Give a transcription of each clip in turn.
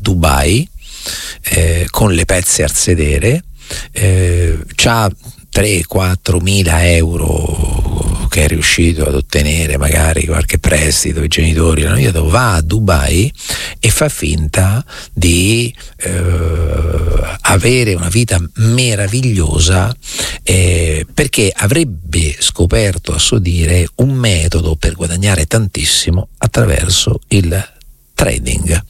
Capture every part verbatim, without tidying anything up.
Dubai eh, con le pezze al sedere, eh, c'ha tre quattro mila euro che è riuscito ad ottenere, magari qualche prestito, i genitori l'hanno aiutato, va a Dubai e fa finta di eh, avere una vita meravigliosa, eh, perché avrebbe scoperto, a suo dire, un metodo per guadagnare tantissimo attraverso il trading.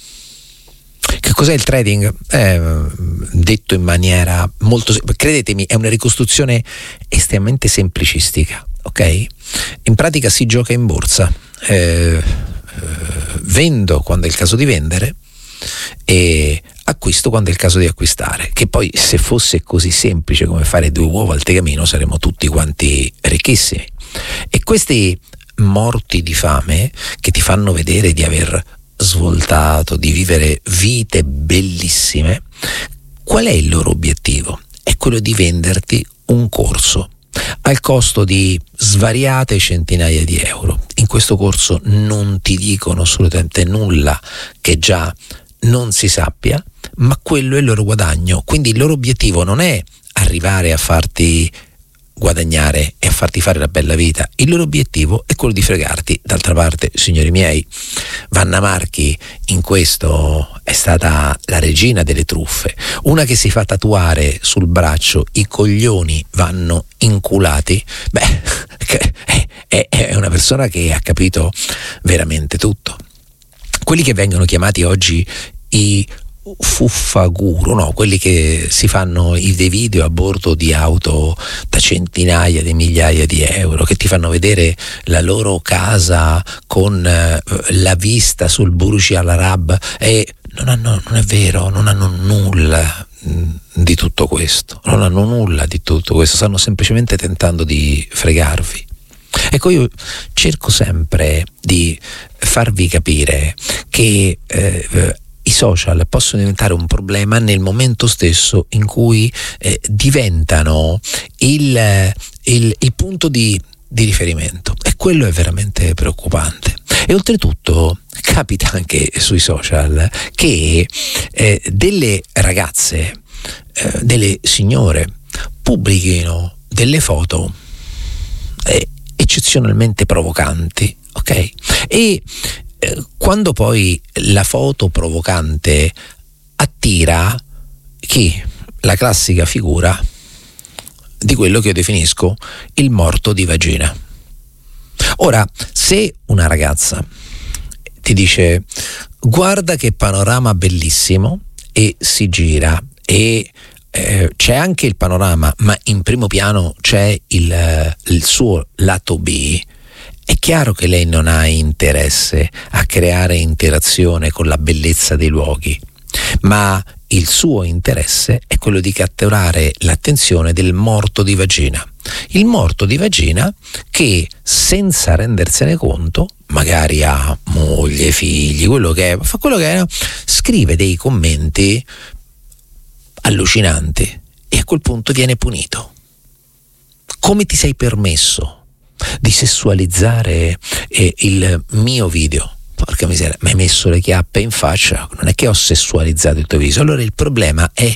Che cos'è il trading? Eh, detto in maniera molto, credetemi, è una ricostruzione estremamente semplicistica, ok? In pratica si gioca in borsa, eh, eh, vendo quando è il caso di vendere e acquisto quando è il caso di acquistare, che poi, se fosse così semplice come fare due uova al tegamino, saremmo tutti quanti ricchissimi. E questi morti di fame che ti fanno vedere di aver svoltato, di vivere vite bellissime, qual è il loro obiettivo? È quello di venderti un corso al costo di svariate centinaia di euro. In questo corso non ti dicono assolutamente nulla che già non si sappia, ma quello è il loro guadagno. Quindi il loro obiettivo non è arrivare a farti guadagnare e a farti fare la bella vita, il loro obiettivo è quello di fregarti. D'altra parte, signori miei, Vanna Marchi in questo è stata la regina delle truffe, una che si fa tatuare sul braccio "i coglioni vanno inculati". Beh, è, è una persona che ha capito veramente tutto. Quelli che vengono chiamati oggi i fuffaguru, no, quelli che si fanno i dei video a bordo di auto da centinaia di migliaia di euro, che ti fanno vedere la loro casa con eh, la vista sul Burj Al Arab, e non hanno, non è vero, non hanno nulla mh, di tutto questo, non hanno nulla di tutto questo, stanno semplicemente tentando di fregarvi. Ecco, io cerco sempre di farvi capire che eh, i social possono diventare un problema nel momento stesso in cui eh, diventano il, il, il punto di, di riferimento, e quello è veramente preoccupante. E oltretutto capita anche sui social che eh, delle ragazze, eh, delle signore pubblichino delle foto eh, eccezionalmente provocanti, ok? E quando poi la foto provocante attira chi? La classica figura di quello che io definisco il morto di vagina. Ora, se una ragazza ti dice "guarda che panorama bellissimo", e si gira e eh, c'è anche il panorama, ma in primo piano c'è il, il suo lato B, è chiaro che lei non ha interesse a creare interazione con la bellezza dei luoghi, ma il suo interesse è quello di catturare l'attenzione del morto di vagina. Il morto di vagina che, senza rendersene conto, magari ha moglie, figli, quello che è, fa quello che è, scrive dei commenti allucinanti e a quel punto viene punito. Come ti sei permesso di sessualizzare eh, il mio video? Porca miseria, mi hai messo le chiappe in faccia, non è che ho sessualizzato il tuo viso. Allora il problema è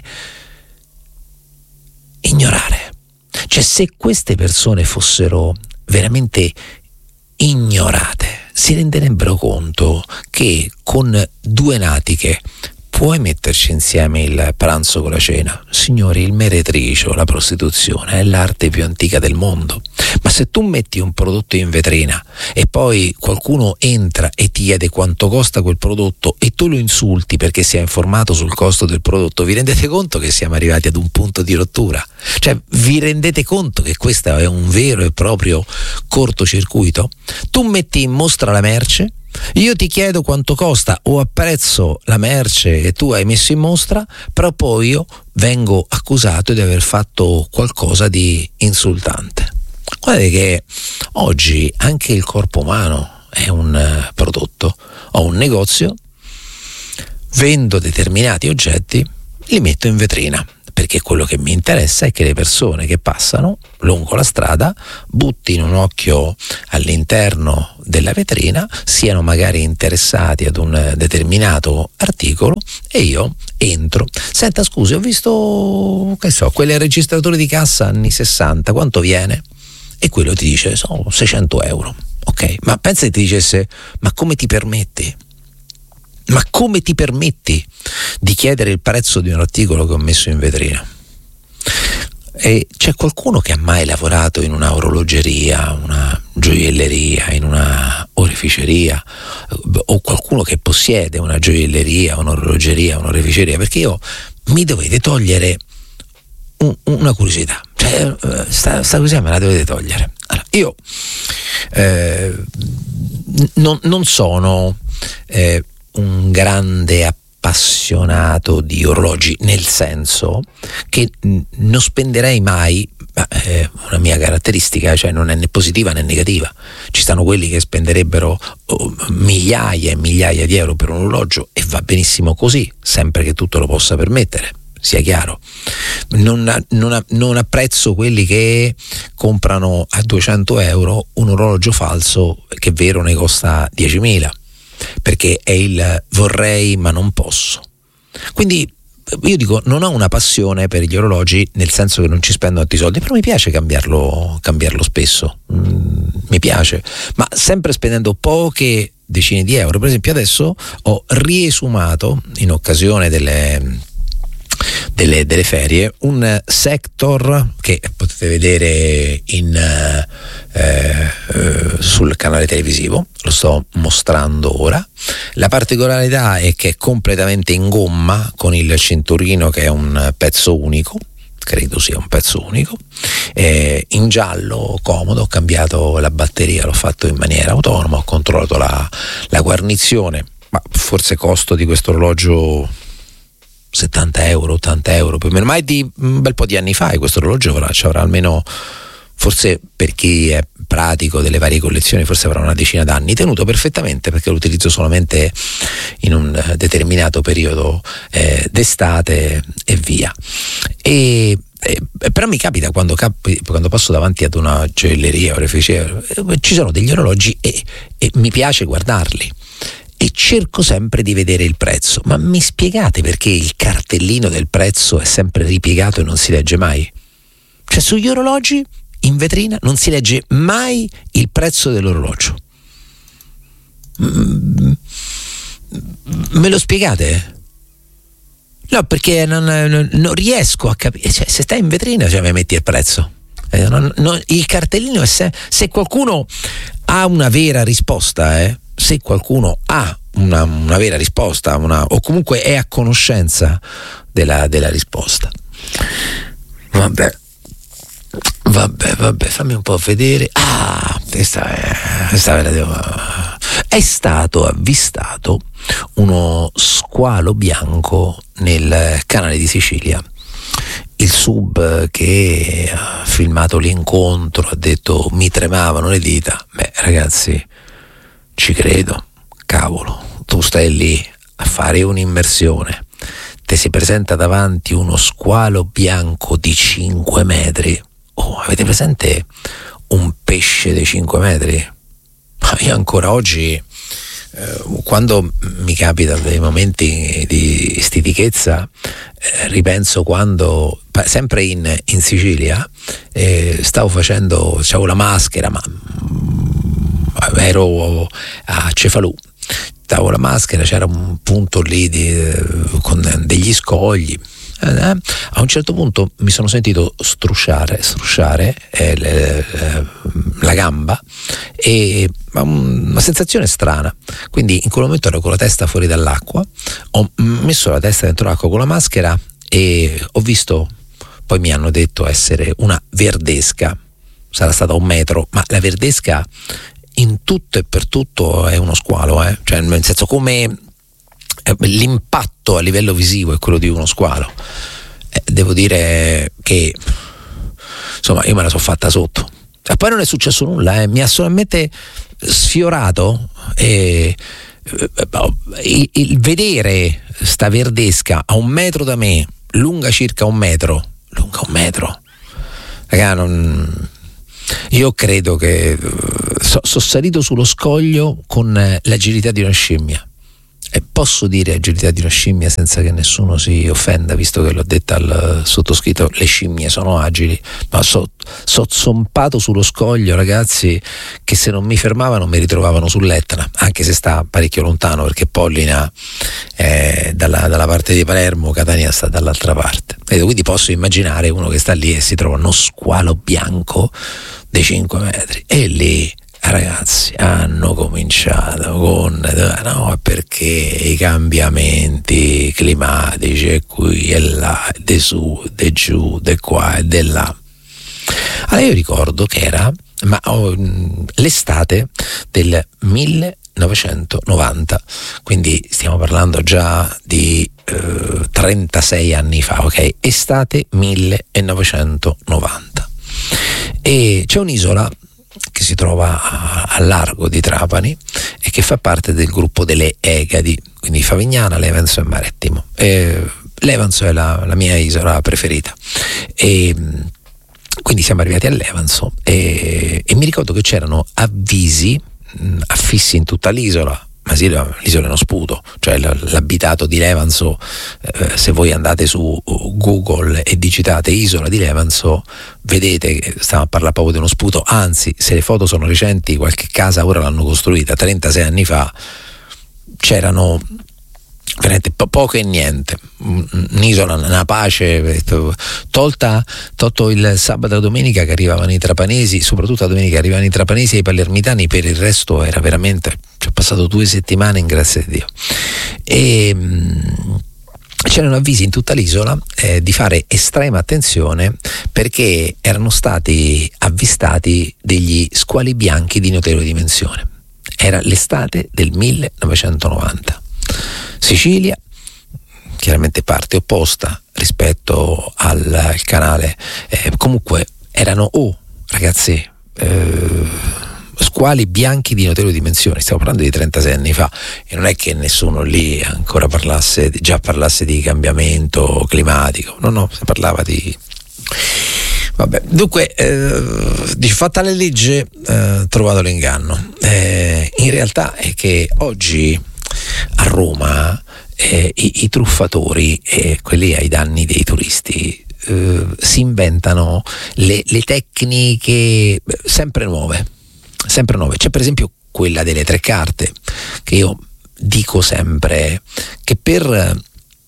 ignorare. Cioè, se queste persone fossero veramente ignorate, si renderebbero conto che con due natiche puoi metterci insieme il pranzo con la cena. Signori, il meretricio, la prostituzione è l'arte più antica del mondo. Ma se tu metti un prodotto in vetrina e poi qualcuno entra e ti chiede quanto costa quel prodotto e tu lo insulti perché si è informato sul costo del prodotto, vi rendete conto che siamo arrivati ad un punto di rottura? Cioè, vi rendete conto che questo è un vero e proprio cortocircuito? Tu metti in mostra la merce, io ti chiedo quanto costa o apprezzo la merce che tu hai messo in mostra, però poi io vengo accusato di aver fatto qualcosa di insultante. Guardate che oggi anche il corpo umano è un prodotto. Ho un negozio, vendo determinati oggetti, li metto in vetrina, perché quello che mi interessa è che le persone che passano lungo la strada buttino un occhio all'interno della vetrina, siano magari interessati ad un determinato articolo E io entro, senta scusi, ho visto, che so, quelle registratori di cassa anni sessanta, quanto viene? E quello ti dice, sono seicento euro. Ok, ma pensa che ti dicesse, ma come ti permetti? Ma come ti permetti di chiedere il prezzo di un articolo che ho messo in vetrina? E c'è qualcuno che ha mai lavorato in una orologeria, una gioielleria, in una oreficeria, o qualcuno che possiede una gioielleria, un'orologeria, un'oreficeria? Perché io mi dovete togliere un, una curiosità, cioè sta, sta curiosità me la dovete togliere. Allora, io eh, non, non sono eh, un grande appassionato di orologi, nel senso che non spenderei mai, ma è una mia caratteristica, cioè non è né positiva né negativa. Ci stanno quelli che spenderebbero oh, migliaia e migliaia di euro per un orologio e va benissimo così, sempre che tutto lo possa permettere, sia chiaro. Non, non, non apprezzo quelli che comprano a duecento euro un orologio falso che vero ne costa diecimila, perché è il vorrei ma non posso. Quindi io dico, non ho una passione per gli orologi, nel senso che non ci spendo tanti soldi, però mi piace cambiarlo, cambiarlo spesso, mm, mi piace, ma sempre spendendo poche decine di euro. Per esempio adesso ho riesumato, in occasione delle Delle, delle ferie, un Sector che potete vedere in, eh, eh, sul canale televisivo, lo sto mostrando ora. La particolarità è che è completamente in gomma, con il cinturino che è un pezzo unico, credo sia un pezzo unico, eh, in giallo, comodo. Ho cambiato la batteria, l'ho fatto in maniera autonoma, ho controllato la, la guarnizione, ma forse costo di questo orologio settanta euro, ottanta euro, più o meno, ma è di un bel po' di anni fa, e questo orologio avrà, avrà almeno, forse per chi è pratico delle varie collezioni, forse avrà una decina d'anni, tenuto perfettamente, perché lo utilizzo solamente in un determinato periodo eh, d'estate e via. E Eh, però mi capita quando, capi, quando passo davanti ad una gioielleria, oreficeria, eh, ci sono degli orologi e, e mi piace guardarli e cerco sempre di vedere il prezzo. Ma mi spiegate perché il cartellino del prezzo è sempre ripiegato e non si legge mai? Cioè, sugli orologi in vetrina non si legge mai il prezzo dell'orologio. Mm, me lo spiegate? No, perché non, non, non riesco a capire. Cioè, se stai in vetrina, cioè, mi metti il prezzo. Eh, non, non, il cartellino è se, se qualcuno ha una vera risposta, eh, se qualcuno ha una, una vera risposta, una, o comunque è a conoscenza della, della risposta. Vabbè. Vabbè, vabbè, fammi un po' vedere. Ah, questa è, questa ve la devo. È stato avvistato uno squalo bianco nel canale di Sicilia. Il sub che ha filmato l'incontro ha detto mi tremavano le dita. Beh, ragazzi, ci credo. Cavolo, tu stai lì a fare un'immersione, ti si presenta davanti uno squalo bianco di cinque metri. Oh, avete presente un pesce dei cinque metri? Io ancora oggi, eh, quando mi capita dei momenti di stitichezza, eh, ripenso quando, sempre in, in Sicilia, eh, stavo facendo, avevo la maschera, ma mm, ero a Cefalù, stavo la maschera, c'era un punto lì di, eh, con degli scogli. Eh, a un certo punto mi sono sentito strusciare, strusciare eh, le, le, la gamba, e una sensazione strana. Quindi in quel momento ero con la testa fuori dall'acqua, ho messo la testa dentro l'acqua con la maschera e ho visto, poi mi hanno detto essere una verdesca, sarà stata un metro, ma la verdesca in tutto e per tutto è uno squalo, eh? Cioè, nel senso, come l'impatto a livello visivo è quello di uno squalo. Eh, devo dire che insomma io me la sono fatta sotto, e poi non è successo nulla, eh. Mi ha solamente sfiorato e eh, il, il vedere sta verdesca a un metro da me, lunga circa un metro, lunga un metro, raga, non... Io credo che so, sono salito sullo scoglio con l'agilità di una scimmia. Eh, posso dire agilità di una scimmia senza che nessuno si offenda, visto che l'ho detta al sottoscritto, le scimmie sono agili, ma so, so zompato sullo scoglio ragazzi che se non mi fermavano mi ritrovavano sull'Etna, anche se sta parecchio lontano, perché Pollina è dalla, dalla parte di Palermo, Catania sta dall'altra parte, e quindi posso immaginare uno che sta lì e si trova uno squalo bianco dei cinque metri, e lì ragazzi hanno cominciato con no, perché i cambiamenti climatici e qui e là, di su, di giù, di qua e di là. Allora io ricordo che era ma, oh, l'estate del millenovecentonovanta, quindi stiamo parlando già di eh, trentasei anni fa, ok? Estate millenovecentonovanta, e c'è un'isola che si trova a, a largo di Trapani e che fa parte del gruppo delle Egadi, quindi Favignana, Levanzo e Marettimo. E Levanzo è la, la mia isola preferita, e quindi siamo arrivati a Levanzo e, e mi ricordo che c'erano avvisi mh, affissi in tutta l'isola. Ma sì, l'isola è uno sputo, cioè l'abitato di Levanzo, eh, se voi andate su Google e digitate isola di Levanzo, vedete che stiamo a parlare proprio di uno sputo, anzi se le foto sono recenti, qualche casa ora l'hanno costruita, trentasei anni fa c'erano veramente po- poco e niente, un'isola, una pace, tolta tolto il sabato e la domenica che arrivavano i trapanesi, soprattutto la domenica arrivavano i trapanesi e i palermitani, per il resto era veramente, ci ho passato due settimane in grazia di Dio. E mh, c'erano avvisi in tutta l'isola eh, di fare estrema attenzione perché erano stati avvistati degli squali bianchi di notevole dimensione. Era l'estate del millenovecentonovanta. Sicilia, chiaramente parte opposta rispetto al, al canale, eh, comunque erano oh ragazzi eh, squali bianchi di notevoli dimensioni, stiamo parlando di trentasei anni fa, e non è che nessuno lì ancora parlasse, già parlasse di cambiamento climatico, no no, si parlava di vabbè, dunque eh, dice, fatta la legge eh, trovato l'inganno, eh, in realtà è che oggi a Roma eh, i, i truffatori, eh, quelli ai danni dei turisti, eh, si inventano le, le tecniche sempre nuove, sempre nuove. C'è per esempio quella delle tre carte, che io dico sempre che per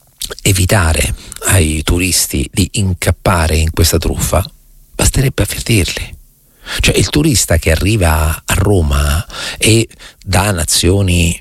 evitare ai turisti di incappare in questa truffa basterebbe avvertirli. Cioè il turista che arriva a Roma e da nazioni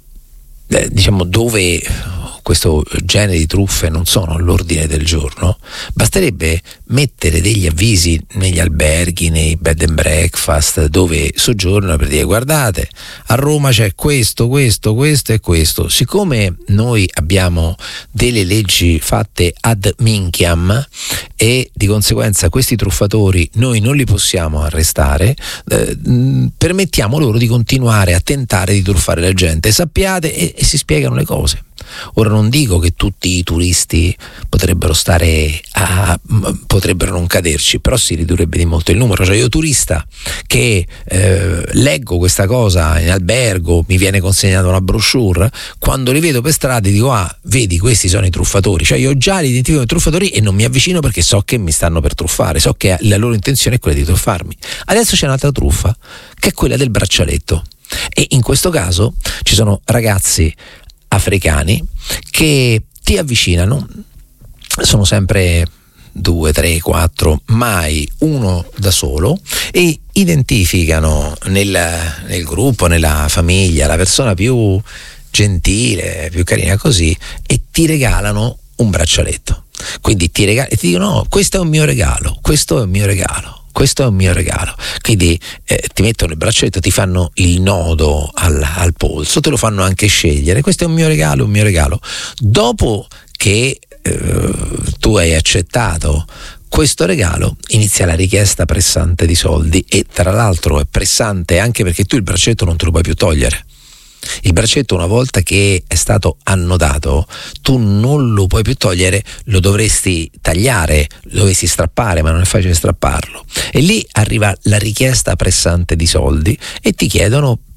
Eh, diciamo dove questo genere di truffe non sono all'ordine del giorno, basterebbe mettere degli avvisi negli alberghi, nei bed and breakfast dove soggiornano, per dire guardate, a Roma c'è questo, questo, questo e questo. Siccome noi abbiamo delle leggi fatte ad minchiam e di conseguenza questi truffatori noi non li possiamo arrestare, eh, permettiamo loro di continuare a tentare di truffare la gente. Sappiate, e, e si spiegano le cose. Ora non dico che tutti i turisti potrebbero stare a, potrebbero non caderci, però si ridurrebbe di molto il numero. Cioè io turista che eh, leggo questa cosa in albergo, mi viene consegnata una brochure, quando li vedo per strada dico ah, vedi, questi sono i truffatori. Cioè io già li identifico come truffatori e non mi avvicino perché so che mi stanno per truffare, so che la loro intenzione è quella di truffarmi. Adesso c'è un'altra truffa, che è quella del braccialetto, e in questo caso ci sono ragazzi africani che ti avvicinano, sono sempre due, tre, quattro, mai uno da solo, e identificano nel, nel gruppo, nella famiglia, la persona più gentile, più carina così, e ti regalano un braccialetto. Quindi ti regalano e ti dicono no, questo è un mio regalo, questo è un mio regalo. Questo è un mio regalo. Quindi eh, ti mettono il braccialetto, ti fanno il nodo al, al polso, te lo fanno anche scegliere. Questo è un mio regalo, un mio regalo. Dopo che eh, tu hai accettato questo regalo, inizia la richiesta pressante di soldi, e tra l'altro è pressante anche perché tu il braccialetto non te lo puoi più togliere. Il braccialetto, una volta che è stato annodato, tu non lo puoi più togliere, lo dovresti tagliare, lo dovresti strappare, ma non è facile strapparlo. E lì arriva la richiesta pressante di soldi e ti chiedono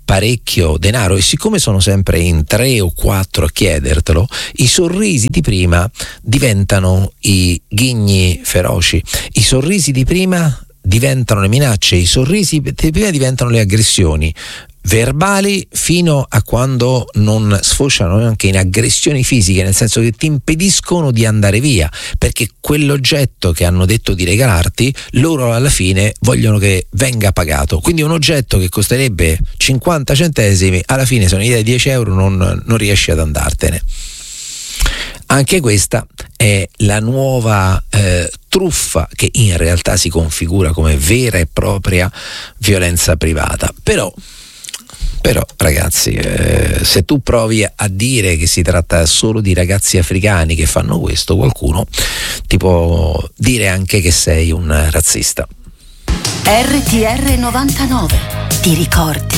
parecchio denaro, e siccome sono sempre in tre o quattro a chiedertelo, i sorrisi di prima diventano i ghigni feroci, i sorrisi di prima diventano le minacce, i sorrisi di prima diventano le aggressioni verbali, fino a quando non sfociano anche in aggressioni fisiche, nel senso che ti impediscono di andare via, perché quell'oggetto che hanno detto di regalarti loro alla fine vogliono che venga pagato. Quindi un oggetto che costerebbe cinquanta centesimi, alla fine se non gli dai dieci euro non, non riesci ad andartene. Anche questa è la nuova eh, truffa, che in realtà si configura come vera e propria violenza privata. Però Però ragazzi, eh, se tu provi a dire che si tratta solo di ragazzi africani che fanno questo, qualcuno ti può dire anche che sei un razzista. R T R novantanove, ti ricordi?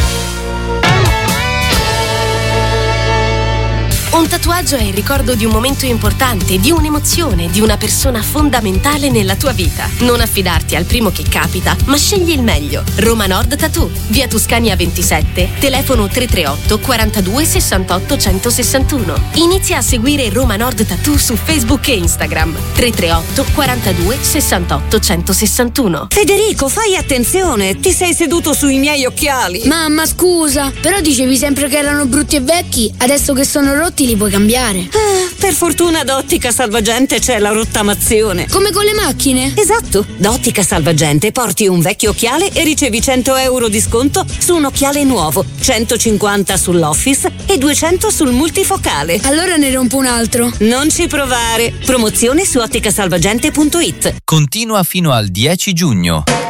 Un tatuaggio è il ricordo di un momento importante, di un'emozione, di una persona fondamentale nella tua vita. Non affidarti al primo che capita, ma scegli il meglio. Roma Nord Tattoo, via Tuscania ventisette, telefono tre tre otto quarantadue sessantotto centosessantuno. Inizia a seguire Roma Nord Tattoo su Facebook e Instagram. tre tre otto quarantadue sessantotto centosessantuno. Federico, fai attenzione, ti sei seduto sui miei occhiali. Mamma, scusa, però dicevi sempre che erano brutti e vecchi, adesso che sono rotti li puoi cambiare. Ah, per fortuna da Ottica Salvagente c'è la rottamazione. Come con le macchine? Esatto, da Ottica Salvagente porti un vecchio occhiale e ricevi cento euro di sconto su un occhiale nuovo, centocinquanta sull'Office e duecento sul multifocale. Allora ne rompo un altro. Non ci provare. Promozione su otticasalvagente punto it. Continua fino al dieci giugno.